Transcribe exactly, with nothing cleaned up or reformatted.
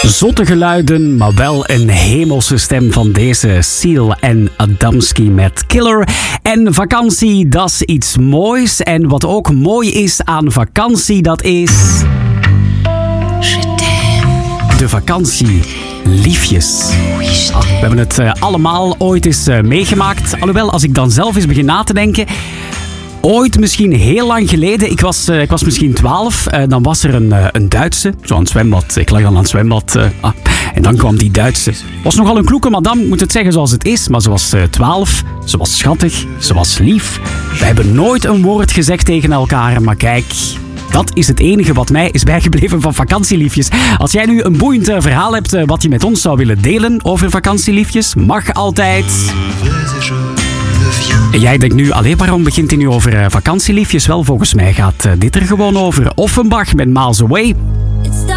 Zotte geluiden, maar wel een hemelse stem van deze Seal en Adamski met Killer. En vakantie, dat is iets moois. En wat ook mooi is aan vakantie, dat is... de vakantieliefjes. Ah, we hebben het uh, allemaal ooit eens uh, meegemaakt. Alhoewel, als ik dan zelf eens begin na te denken... Ooit, misschien heel lang geleden, ik was, uh, ik was misschien twaalf, uh, dan was er een, uh, een Duitse, zo aan het zwembad. Ik lag dan aan het zwembad uh, ah, en dan kwam die Duitse. Was nogal een kloeke madame, moet het zeggen zoals het is, maar ze was uh, twaalf, ze was schattig, ze was lief. We hebben nooit een woord gezegd tegen elkaar, maar kijk... Dat is het enige wat mij is bijgebleven van vakantieliefjes. Als jij nu een boeiend uh, verhaal hebt uh, wat je met ons zou willen delen over vakantieliefjes, mag altijd... En jij denkt nu, allee, waarom begint hij nu over uh, vakantieliefjes? Wel, volgens mij gaat uh, dit er gewoon over. Offenbach met Miles Away.